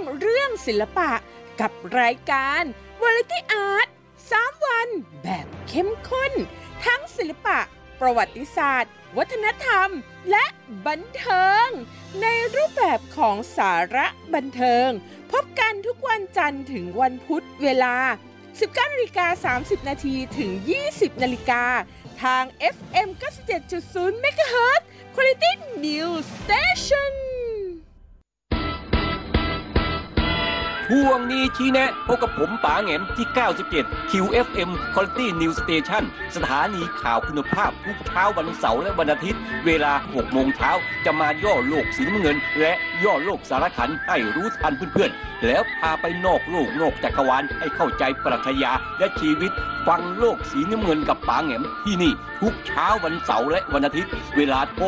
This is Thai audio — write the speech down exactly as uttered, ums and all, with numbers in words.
เรื่องศิลปะกับรายการ Variety Art สามวันแบบเข้มข้นทั้งศิลปะประวัติศาสตร์วัฒนธรรมและบันเทิงในรูปแบบของสาระบันเทิงพบกันทุกวันจันทร์ถึงวันพุธเวลา สิบเก้านาฬิกาสามสิบนาทีถึง ยี่สิบนาฬิกาทาง เอฟ เอ็ม เก้าสิบเจ็ดจุดศูนย์ เมกะเฮิรตซ์ Quality News Station ช่วงนี้ชี้แนะพบกับผมป๋าแหงมที่ เก้าสิบเจ็ด คิว เอฟ เอ็ม Quality News Station สถานีข่าวคุณภาพทุกเช้าวันเสาร์และวันอาทิตย์เวลา หกโมงเช้าจะมาย่อโลกสีน้ำเงินและย่อโลกสารขันให้รู้ทันเพื่อนๆแล้วพาไปนอกโลกนอกจักรวาลให้เข้าใจปรัชญาและชีวิตฟังโลกสีน้ำเงินกับป๋าแหงมที่นี่ทุกเช้าวันเสาร์และวันอาทิตย์เวลา